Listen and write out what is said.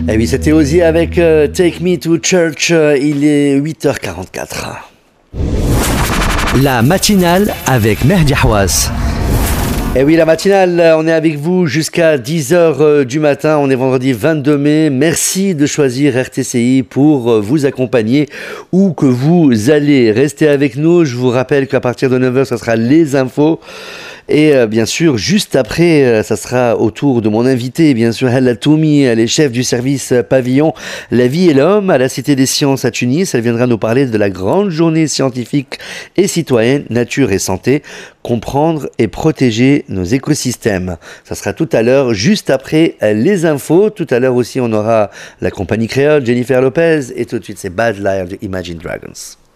Eh oui, c'était Ozzy avec Take Me to Church. Il est 8h44. La matinale avec Mehdi Hawass. Eh oui, la matinale, on est avec vous jusqu'à 10h du matin. On est vendredi 22 mai. Merci de choisir RTCI pour vous accompagner où que vous allez. Restez avec nous. Je vous rappelle qu'à partir de 9h, ça sera les infos. Et bien sûr, juste après, ça sera au tour de mon invité, bien sûr, Hella Toumi, elle est chef du service pavillon La vie et l'homme à la Cité des Sciences à Tunis. Elle viendra nous parler de la grande journée scientifique et citoyenne Nature et Santé, comprendre et protéger nos écosystèmes. Ça sera tout à l'heure, juste après les infos. Tout à l'heure aussi, on aura la compagnie créole, Jennifer Lopez, et tout de suite, c'est Bad Liar de Imagine Dragons.